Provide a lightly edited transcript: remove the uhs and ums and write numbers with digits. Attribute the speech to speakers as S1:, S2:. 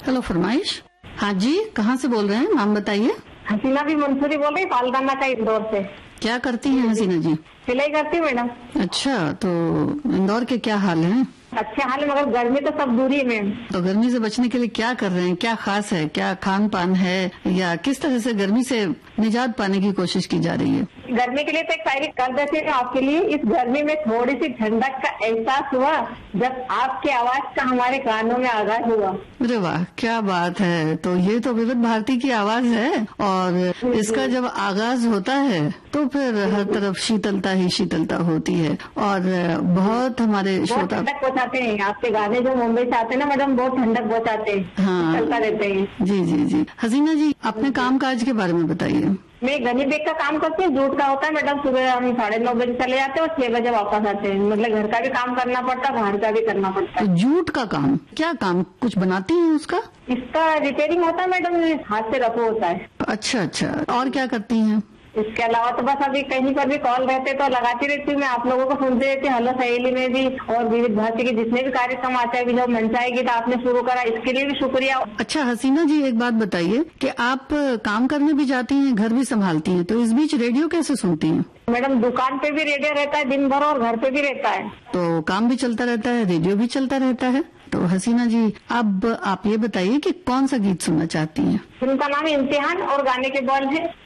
S1: Hello फरमाइश। हाँ जी, कहाँ से बोल रहे हैं, नाम बताइए।
S2: हसीना भी मंसूरी बोल रही, पालगाना का इंदौर से।
S1: क्या करती हैं हसीना जी?
S2: सिलाई करती हूँ मैडम।
S1: अच्छा, तो इंदौर के क्या हाल है?
S2: अच्छे हाल है, मगर गर्मी तो सब दूरी है मैम।
S1: तो गर्मी से बचने के लिए क्या कर रहे हैं, क्या खास है, क्या खान पान है, या किस तरह से गर्मी से निजात पाने की कोशिश की जा रही है?
S2: गर्मी के लिए तो एक शायरी कर देती हूँ आपके लिए। इस गर्मी में थोड़ी सी ठंडक का एहसास हुआ जब आपकी आवाज का हमारे कानों में आगाज हुआ।
S1: अरे वाह, क्या बात है। तो ये तो विविध भारती की आवाज है, और इसका जब आगाज होता है तो फिर हर तरफ शीतलता ही शीतलता होती है। और बहुत हमारे श्रोता
S2: ठंडक पहुंचाते हैं आपके गाने, जो मुंबई से आते हैं ना मैडम, बहुत ठंडक पहुंचाते हैं।
S1: हाँ,
S2: चलता रहते हैं।
S1: जी जी जी। हसीना जी, अपने काम काज के बारे में बताइए।
S2: मैं गनी बेग का काम करती हूँ, जूट का होता है मैडम। सुबह हम 9:30 बजे चले जाते हैं और 6 बजे वापस आते हैं। मतलब घर का भी काम करना पड़ता है, बाहर का भी करना पड़ता है।
S1: जूट का काम, क्या काम, कुछ बनाती हैं उसका?
S2: इसका रिपेयरिंग होता है मैडम, हाथ से रफो होता है।
S1: अच्छा अच्छा, और क्या करती हैं?
S2: इसके अलावा तो बस अभी कहीं पर भी कॉल रहते तो लगाती रहती हूँ। मैं आप लोगों को सुनती रहती हूँ, हेलो सहेली में भी, और विविध भारती के जितने भी कार्यक्रम आते हैं, जब मंचाएगी तो आपने शुरू करा, इसके लिए भी शुक्रिया।
S1: अच्छा हसीना जी, एक बात बताइए कि आप काम करने भी जाती हैं, घर भी संभालती हैं, तो इस बीच रेडियो कैसे सुनती हैं?
S2: मैडम दुकान पे भी रेडियो रहता है दिन भर, और घर पे भी रहता है।
S1: तो काम भी चलता रहता है, रेडियो भी चलता रहता है। तो हसीना जी, अब आप ये बताइए कि कौन सा गीत सुनना चाहती हैं?
S2: फिल्म का नाम इम्तिहान और गाने के बोल है